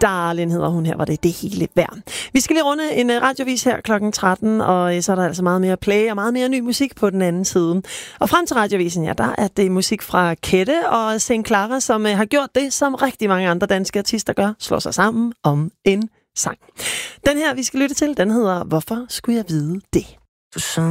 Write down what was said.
Darlin hedder hun, her var det hele værd. Vi skal lige runde en radiovis her klokken 13, og så er der altså meget mere play og meget mere ny musik på den anden side. Og frem til radiovisen, ja, der er det musik fra Kette og St. Clara, som har gjort det, som rigtig mange andre danske artister gør, slår sig sammen om en sang. Den her, vi skal lytte til, den hedder Hvorfor skulle jeg vide det?